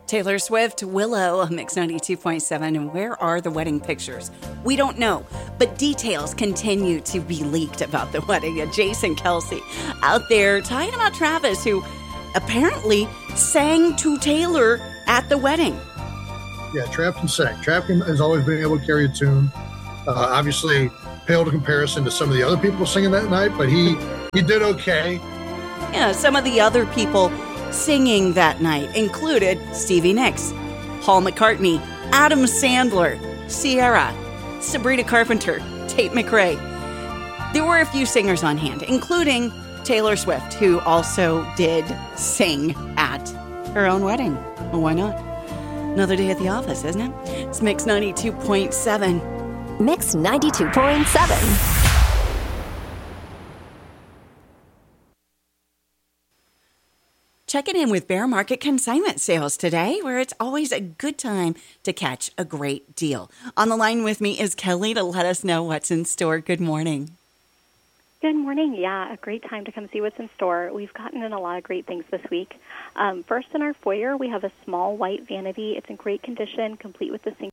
Taylor Swift, Willow, Mix 92.7, and where are the wedding pictures? We don't know, but details continue to be leaked about the wedding. Jason Kelce out there talking about Travis, who apparently sang to Taylor at the wedding. Yeah, Trav can sing. Trav has always been able to carry a tune. Obviously, paled in comparison to some of the other people singing that night, but he did okay. Yeah, some of the other people singing that night included Stevie Nicks, Paul McCartney, Adam Sandler, Ciara, Sabrina Carpenter, Tate McRae. There were a few singers on hand, including Taylor Swift, who also did sing at her own wedding. Well, why not? Another day at the office, isn't it? It's Mix 92.7. Mix 92.7. Checking in with Bear Market Consignment Sales today, where it's always a good time to catch a great deal. On the line with me is Kelly to let us know what's in store. Good morning. Good morning. Yeah, a great time to come see what's in store. We've gotten in a lot of great things this week. First, in our foyer, we have a small white vanity. It's in great condition, complete with the sink.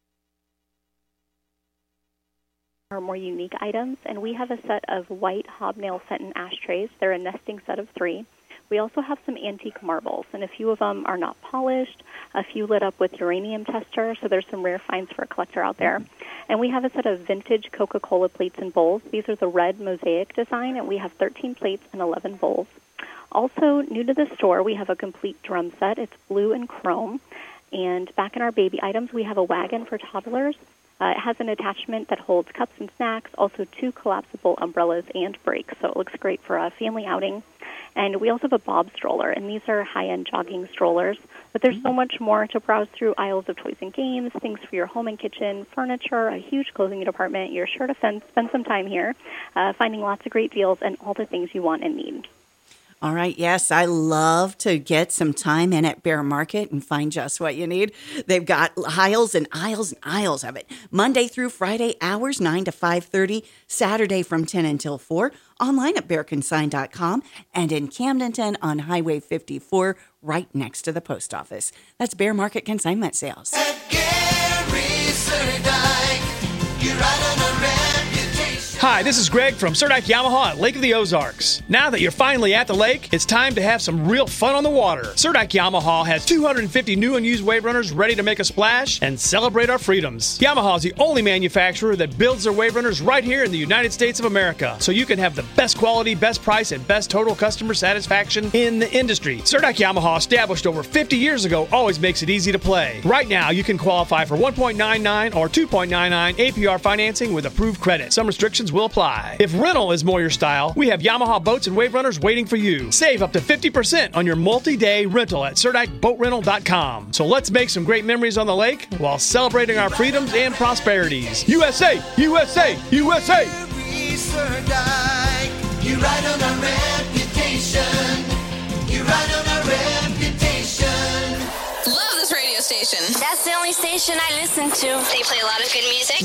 Our more unique items, and we have a set of white hobnail Fenton ashtrays. They're a nesting set of 3. We also have some antique marbles, and a few of them are not polished, a few lit up with uranium tester, so there's some rare finds for a collector out there. And we have a set of vintage Coca-Cola plates and bowls. These are the red mosaic design, and we have 13 plates and 11 bowls. Also, new to the store, we have a complete drum set. It's blue and chrome. And back in our baby items, we have a wagon for toddlers. It has an attachment that holds cups and snacks, also 2 collapsible umbrellas and brakes, so it looks great for a family outing. And we also have a Bob stroller, and these are high-end jogging strollers. But there's so much more to browse through: aisles of toys and games, things for your home and kitchen, furniture, a huge clothing department. You're sure to spend some time here, finding lots of great deals and all the things you want and need. All right. Yes, I love to get some time in at Bear Market and find just what you need. They've got aisles and aisles and aisles of it. Monday through Friday, hours 9 to 5:30. Saturday from 10 until 4. Online at bearconsign.com and in Camdenton on Highway 54, right next to the post office. That's Bear Market Consignment Sales. At Gary Surdike, you ride on a reputation. Hi, this is Greg from Surdike Yamaha at Lake of the Ozarks. Now that you're finally at the lake, it's time to have some real fun on the water. Surdike Yamaha has 250 new and used wave runners ready to make a splash and celebrate our freedoms. Yamaha is the only manufacturer that builds their wave runners right here in the United States of America, so you can have the best quality, best price, and best total customer satisfaction in the industry. Surdike Yamaha, established over 50 years ago, always makes it easy to play. Right now, you can qualify for 1.99 or 2.99 APR financing with approved credit. Some restrictions will apply. If rental is more your style, we have Yamaha boats and wave runners waiting for you. Save up to 50% on your multi-day rental at SurdikeBoatRental.com. So let's make some great memories on the lake while celebrating our freedoms and prosperities. USA! USA! USA! You ride on a reputation. You ride on a reputation. Love this radio station. That's the only station I listen to. They play a lot of good music.